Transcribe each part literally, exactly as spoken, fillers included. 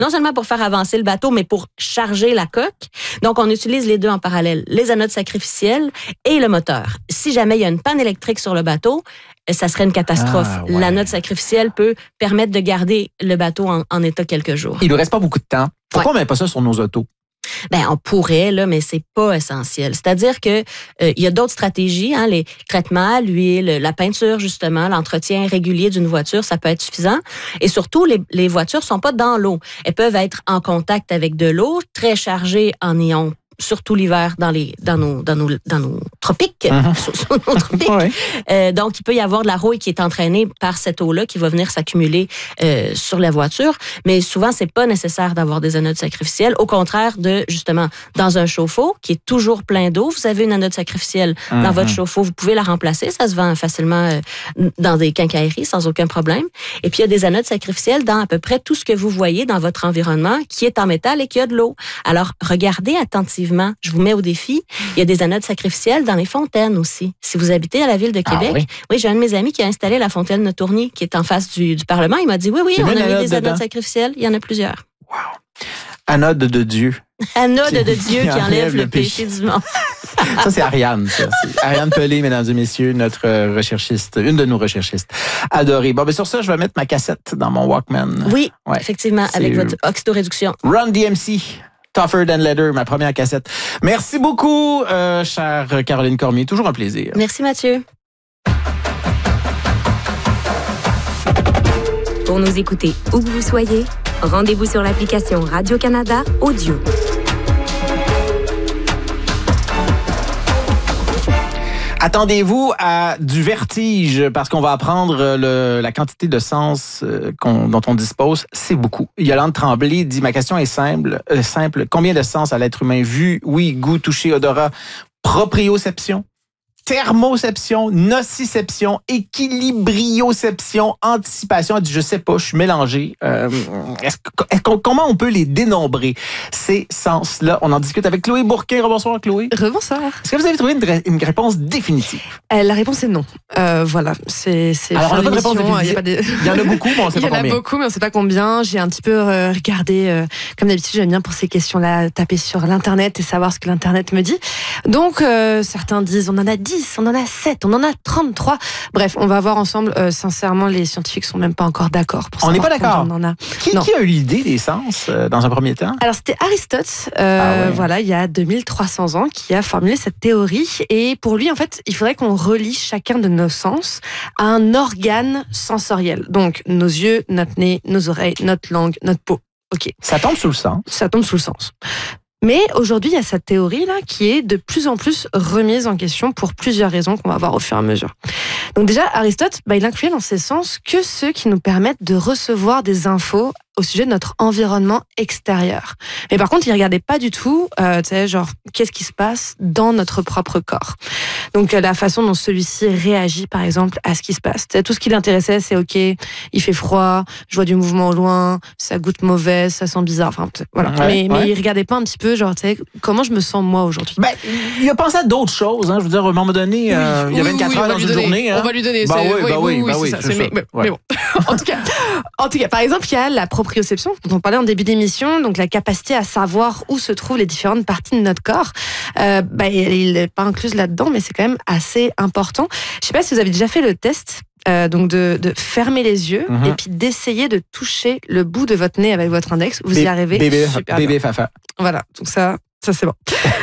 non seulement pour faire avancer le bateau, mais pour charger la coque. Donc, on utilise les deux en parallèle, les anodes sacrificielles et le moteur. Si jamais il y a une panne électrique sur le bateau, ça serait une catastrophe. Ah, ouais. L'anode sacrificielle peut permettre de garder le bateau en, en état quelques jours. Il ne reste pas beaucoup de temps. Pourquoi ouais. on ne met pas ça sur nos autos? Ben, on pourrait, là, mais c'est pas essentiel. C'est-à-dire que euh, il y a d'autres stratégies, hein, les traitements, l'huile, la peinture, justement, l'entretien régulier d'une voiture, ça peut être suffisant. Et surtout, les, les voitures sont pas dans l'eau. Elles peuvent être en contact avec de l'eau, très chargées en ions, surtout l'hiver dans les dans nos dans nos dans nos tropiques, uh-huh. sur, sur nos tropiques. ouais. euh, donc il peut y avoir de la rouille qui est entraînée par cette eau-là qui va venir s'accumuler euh, sur la voiture, mais souvent c'est pas nécessaire d'avoir des anodes sacrificielles. Au contraire de justement dans un chauffe-eau qui est toujours plein d'eau, vous avez une anode sacrificielle uh-huh. dans votre chauffe-eau, vous pouvez la remplacer, ça se vend facilement euh, dans des quincailleries sans aucun problème. Et puis il y a des anodes sacrificielles dans à peu près tout ce que vous voyez dans votre environnement qui est en métal et qui a de l'eau. Alors regardez attentivement. Je vous mets au défi. Il y a des anodes sacrificielles dans les fontaines aussi. Si vous habitez à la ville de Québec, ah, oui. oui, j'ai un de mes amis qui a installé la fontaine de Tourny, qui est en face du, du Parlement. Il m'a dit, oui, oui, on a mis des anodes dedans. sacrificielles. Il y en a plusieurs. Wow. Anode de Dieu. Anode qui, de Dieu qui, qui enlève le péché, péché du monde. Ça, c'est Ariane. Ça. C'est Ariane Pelé, mesdames et messieurs, notre recherchiste, une de nos recherchistes adorées. Bon, mais sur ça, je vais mettre ma cassette dans mon Walkman. Oui, ouais. effectivement, c'est avec votre oxydoréduction. Run D M C. Tougher Than Leather, ma première cassette. Merci beaucoup, euh, chère Caroline Cormier. Toujours un plaisir. Merci, Mathieu. Pour nous écouter où que vous soyez, rendez-vous sur l'application Radio-Canada Audio. Attendez-vous à du vertige parce qu'on va apprendre le, la quantité de sens qu'on, dont on dispose. C'est beaucoup. Yolande Tremblay dit, ma question est simple. Euh, simple. Combien de sens à l'être humain? Vue, oui, goût, toucher, odorat, proprioception, thermoception, nociception, équilibrioception, anticipation. Elle dit, je sais pas, je suis mélangé. Euh, est-ce, est-ce, comment on peut les dénombrer, ces sens-là? On en discute avec Chloé Bourquin. Rebonsoir, Chloé. Rebonsoir. Est-ce que vous avez trouvé une, une réponse définitive? Euh, la réponse est non. Euh, voilà. C'est, c'est Alors, on n'a pas de réponse définitive. Il y, a pas de... il y en a beaucoup, mais on ne sait pas combien. Il y en a beaucoup, mais on ne sait pas combien. J'ai un petit peu euh, regardé, euh, comme d'habitude, j'aime bien pour ces questions-là, taper sur l'Internet et savoir ce que l'Internet me dit. Donc, euh, certains disent, on en a dix, on en a sept, on en a trente-trois. Bref, on va voir ensemble. Euh, sincèrement, les scientifiques sont même pas encore d'accord. Pour on n'est pas d'accord. On en a. Qui, qui a eu l'idée des sens euh, dans un premier temps? Alors, c'était Aristote, euh, ah ouais. voilà, il y a deux mille trois cents ans, qui a formulé cette théorie. Et pour lui, en fait, il faudrait qu'on relie chacun de nos sens à un organe sensoriel. Donc, nos yeux, notre nez, nos oreilles, notre langue, notre peau. Ok. Ça tombe sous le sens. Ça tombe sous le sens. Mais aujourd'hui, il y a cette théorie-là qui est de plus en plus remise en question pour plusieurs raisons qu'on va voir au fur et à mesure. Donc déjà, Aristote, bah, il incluait dans ses sens que ceux qui nous permettent de recevoir des infos au sujet de notre environnement extérieur. Mais par contre, il regardait pas du tout, euh, tu sais, genre, qu'est-ce qui se passe dans notre propre corps. Donc, la façon dont celui-ci réagit, par exemple, à ce qui se passe. Tu sais, tout ce qui l'intéressait, c'est OK, il fait froid, je vois du mouvement au loin, ça goûte mauvais, ça sent bizarre, enfin, voilà. Ouais, mais, ouais. mais il regardait pas un petit peu, genre, tu sais, comment je me sens moi aujourd'hui. Ben, il a pensé à d'autres choses, hein. Je veux dire, à un moment donné, euh, oui, il y a vingt-quatre oui, heures dans une donner, journée. Hein. On va lui donner. Bah c'est, oui, oui, bah oui, oui, bah oui, c'est c'est ça. C'est ça. Mais, Ouais. mais bon, en tout cas, en tout cas, par exemple, il y a la proprioception dont on parlait en début d'émission, donc la capacité à savoir où se trouvent les différentes parties de notre corps. Euh, bah, il n'est pas incluse là-dedans, mais c'est quand même assez important. Je ne sais pas si vous avez déjà fait le test. Euh, donc de, de fermer les yeux mm-hmm. et puis d'essayer de toucher le bout de votre nez avec votre index. Vous Bé- y arrivez bébé, super bébé bien. Fafa. Voilà, donc ça, ça c'est bon.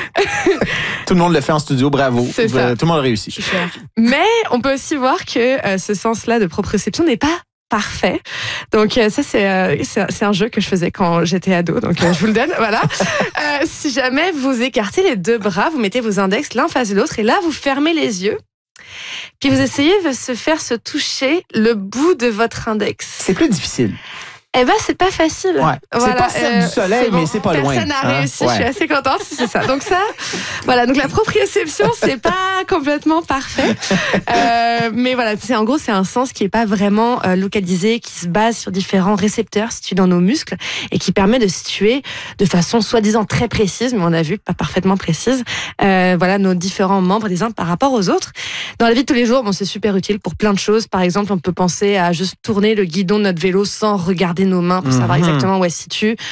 Tout le monde le fait en studio, bravo. C'est ça. Tout le monde réussit. Mais on peut aussi voir que euh, ce sens-là de proprioception n'est pas parfait. Donc ça, c'est, euh, c'est, c'est un jeu que je faisais quand j'étais ado, donc euh, je vous le donne. Voilà. Euh, si jamais vous écartez les deux bras, vous mettez vos index l'un face de l'autre et là, vous fermez les yeux. Puis vous essayez de se faire se toucher le bout de votre index. C'est plus difficile. Eh ben, c'est pas facile. Ouais. Voilà. C'est pas celle euh, du soleil, c'est bon. Mais c'est pas Personne loin. Personne n'a hein? réussi, ouais. Je suis assez contente, c'est ça. Donc ça, voilà. Donc la proprioception, c'est pas complètement parfait. Euh, mais voilà, c'est, en gros, c'est un sens qui est pas vraiment euh, localisé, qui se base sur différents récepteurs situés dans nos muscles et qui permet de situer de façon soi-disant très précise, mais on a vu, pas parfaitement précise, euh, voilà, nos différents membres des uns par rapport aux autres. Dans la vie de tous les jours, bon, c'est super utile pour plein de choses. Par exemple, on peut penser à juste tourner le guidon de notre vélo sans regarder nos mains pour savoir exactement où elle se situe.